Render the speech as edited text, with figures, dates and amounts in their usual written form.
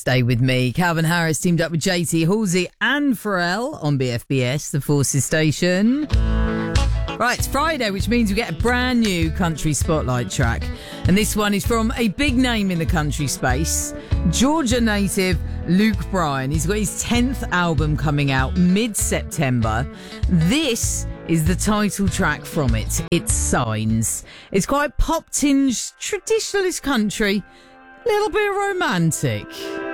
Stay with me. Calvin Harris teamed up with JT Halsey and Pharrell on BFBS, the Forces station. Right, it's Friday, which means we get a brand new country spotlight track. And this one is from a big name in the country space, Georgia native Luke Bryan. He's got his 10th album coming out mid-September. This is the title track from it. It's Signs. It's quite pop-tinged, traditionalist country, little bit romantic.